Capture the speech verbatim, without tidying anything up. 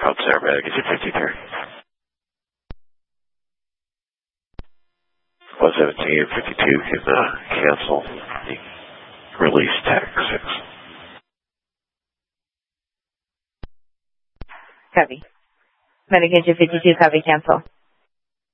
Route Sarah, Medication fifty-three. one seventeen fifty-two can uh, cancel the release tag six. Copy. Medication fifty-two, copy, cancel.